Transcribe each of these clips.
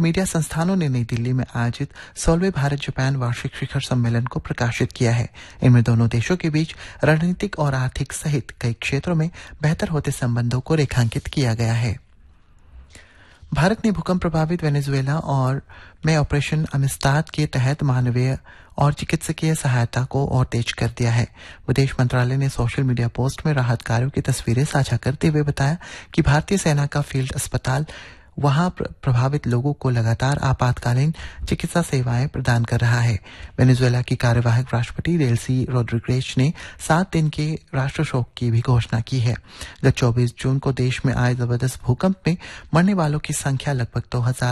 Media संस्थानों ने नई दिल्ली में आयोजित 16वें भारत जापान वार्षिक शिखर सम्मेलन को प्रकाशित किया है। इनमें दोनों देशों के बीच रणनीतिक और आर्थिक सहित कई क्षेत्रों में बेहतर होते संबंधों को रेखांकित किया गया है। भारत ने भूकंप प्रभावित वेनेजुएला और में ऑपरेशन अमिस्ताद के तहत मानवीय और चिकित्सकीय सहायता को और तेज कर दिया है। विदेश मंत्रालय ने सोशल मीडिया पोस्ट में राहत कार्यों की तस्वीरें साझा करते हुए बताया कि भारतीय सेना का फील्ड अस्पताल वहां प्रभावित लोगों को लगातार आपातकालीन चिकित्सा सेवाएं प्रदान कर रहा है। वेनेजुएला की कार्यवाहक राष्ट्रपति डेल्सी रोड्रिगेज ने 7 दिन के राष्ट्र शोक की भी घोषणा की है। गत 24 जून को देश में आए जबरदस्त भूकंप में मरने वालों की संख्या लगभग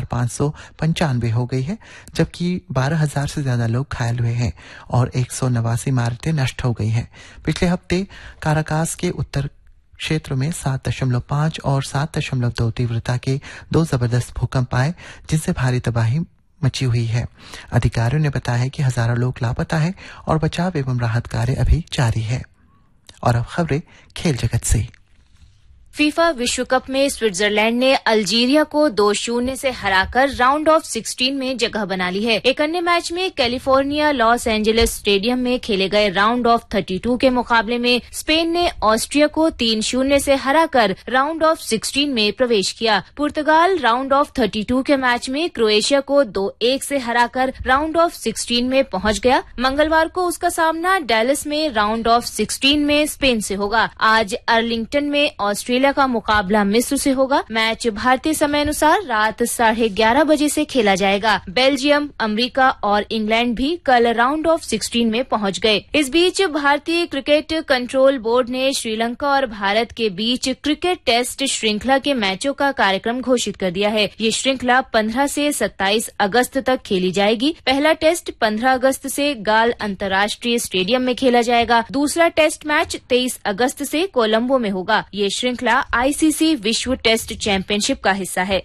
2595 हो गई है, जबकि 12,000 से ज्यादा लोग घायल हुए हैं और 189 इमारतें नष्ट हो गई हैं। पिछले हफ्ते काराकास के उत्तर क्षेत्र में 7.5 और 7.2 तीव्रता के 2 जबरदस्त भूकंप आए, जिनसे भारी तबाही मची हुई है। अधिकारियों ने बताया कि हजारों लोग लापता हैं और बचाव एवं राहत कार्य अभी जारी है। और अब खबरें खेल जगत से। फीफा विश्व कप में स्विट्जरलैंड ने अल्जीरिया को 2-0 से हराकर राउंड ऑफ 16 में जगह बना ली है। एक अन्य मैच में कैलिफोर्निया लॉस एंजलिस स्टेडियम में खेले गए राउंड ऑफ 32 के मुकाबले में स्पेन ने ऑस्ट्रिया को 3-0 से हराकर राउंड ऑफ 16 में प्रवेश किया। पुर्तगाल राउंड ऑफ 32 के मैच में क्रोएशिया को 2-1 से हराकर राउंड ऑफ 16 में पहुंच गया। मंगलवार को उसका सामना डैलस में राउंड ऑफ 16 में स्पेन से होगा। आज अर्लिंगटन में ऑस्ट्रेलिया का मुकाबला मिस्र से होगा। मैच भारतीय समय अनुसार रात 11:30 बजे से खेला जाएगा। बेल्जियम, अमेरिका और इंग्लैंड भी कल राउंड ऑफ 16 में पहुंच गए। इस बीच भारतीय क्रिकेट कंट्रोल बोर्ड ने श्रीलंका और भारत के बीच क्रिकेट टेस्ट श्रृंखला के मैचों का कार्यक्रम घोषित कर दिया है। ये श्रृंखला 15 से 27 अगस्त तक खेली जाएगी। पहला टेस्ट 15 अगस्त से गाल अंतर्राष्ट्रीय स्टेडियम में खेला जाएगा। दूसरा टेस्ट मैच 23 अगस्त से कोलंबो में होगा। ये श्रृंखला आईसीसी विश्व टेस्ट चैंपियनशिप का हिस्सा है।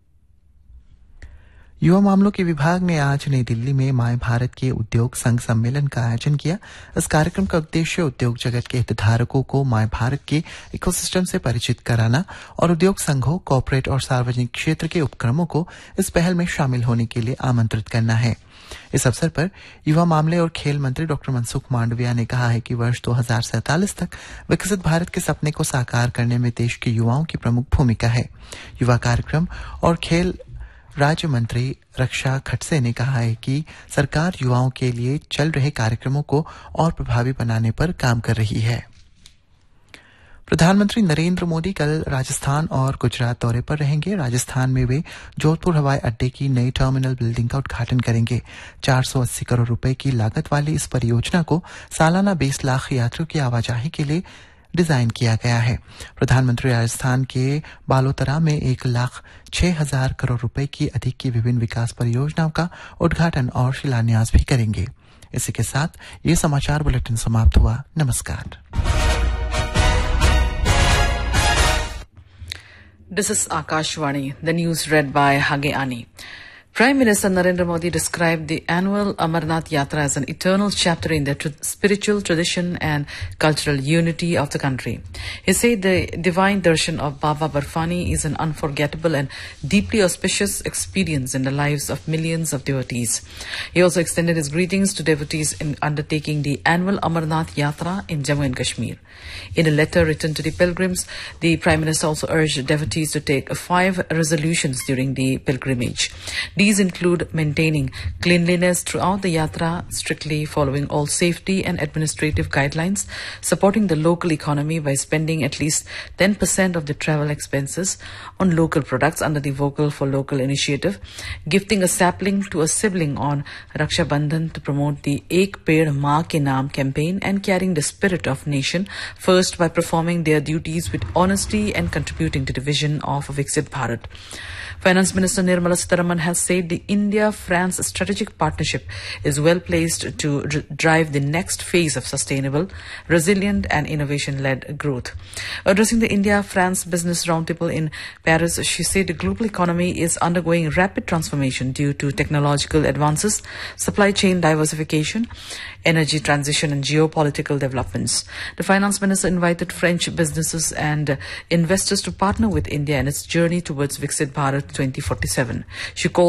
युवा मामलों के विभाग ने आज नई दिल्ली में माय भारत के उद्योग संघ सम्मेलन का आयोजन किया। इस कार्यक्रम का उद्देश्य उद्योग जगत के हितधारकों को माय भारत के इकोसिस्टम से परिचित कराना और उद्योग संघों, कॉर्पोरेट और सार्वजनिक क्षेत्र के उपक्रमों को इस पहल में शामिल होने के लिए आमंत्रित करना है। इस अवसर पर युवा मामले और खेल मंत्री डॉ मनसुख मांडविया ने कहा है कि वर्ष 2047 तक विकसित भारत के सपने को साकार करने में देश के युवाओं की प्रमुख भूमिका है। युवा कार्यक्रम और खेल राज्य मंत्री रक्षा खड़से ने कहा है कि सरकार युवाओं के लिए चल रहे कार्यक्रमों को और प्रभावी बनाने पर काम कर रही है। प्रधानमंत्री नरेंद्र मोदी कल राजस्थान और गुजरात दौरे पर रहेंगे। राजस्थान में वे जोधपुर हवाई अड्डे की नई टर्मिनल बिल्डिंग का उद्घाटन करेंगे। 480 करोड़ रुपए की लागत वाली इस परियोजना को सालाना 20 लाख यात्रियों की आवाजाही के लिए डिजाइन किया गया है। प्रधानमंत्री राजस्थान के बालोतरा में 1,06,000 करोड़ रुपए की अधिक की विभिन्न विकास परियोजनाओं का उद्घाटन और शिलान्यास भी करेंगे। इसी के साथ ये समाचार बुलेटिन समाप्त हुआ। नमस्कार। This is Akashvani, the news read by Hage Ani. Prime Minister Narendra Modi described the annual Amarnath Yatra as an eternal chapter in the spiritual tradition and cultural unity of the country. He said the divine darshan of Baba Barfani is an unforgettable and deeply auspicious experience in the lives of millions of devotees. He also extended his greetings to devotees in undertaking the annual Amarnath Yatra in Jammu and Kashmir. In a letter written to the pilgrims, the Prime Minister also urged devotees to take 5 resolutions during the pilgrimage. These include maintaining cleanliness throughout the yatra, strictly following all safety and administrative guidelines, supporting the local economy by spending at least 10% of the travel expenses on local products under the Vocal for Local initiative, gifting a sapling to a sibling on Raksha Bandhan to promote the Ek Ped Maa Ke Naam campaign, and carrying the spirit of nation first by performing their duties with honesty and contributing to the vision of Viksit Bharat. Finance Minister Nirmala Sitharaman has said the India-France strategic partnership is well placed to drive the next phase of sustainable, resilient and innovation-led growth. Addressing the India-France Business Roundtable in Paris, she said the global economy is undergoing rapid transformation due to technological advances, supply chain diversification, energy transition and geopolitical developments. The Finance Minister invited French businesses and investors to partner with India in its journey towards Viksit Bharat 2047. She called